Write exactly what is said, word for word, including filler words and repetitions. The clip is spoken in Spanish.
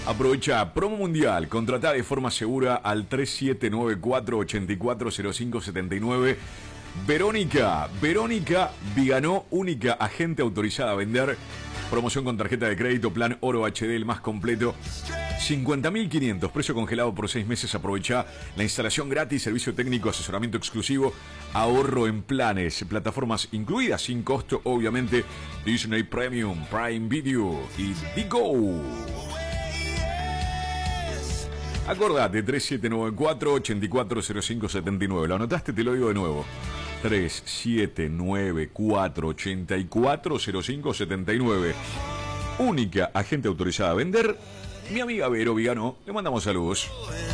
Aprovecha promo mundial, contratá de forma segura al tres siete nueve cuatro, ocho cuatro cero cinco siete nueve. Verónica, Verónica Viganó, única agente autorizada a vender. Promoción con tarjeta de crédito, plan Oro H D, el más completo. cincuenta mil quinientos, precio congelado por seis meses. Aprovecha la instalación gratis, servicio técnico, asesoramiento exclusivo, ahorro en planes, plataformas incluidas sin costo, obviamente. Disney Premium, Prime Video y Digo. Acordate, tres siete nueve cuatro, ocho cuatro cero cinco siete nueve. ¿Lo anotaste? Te lo digo de nuevo. tres siete nueve cuatro, ocho cuatro cero cinco siete nueve. Única agente autorizada a vender. Mi amiga Vero Viganó, le mandamos saludos.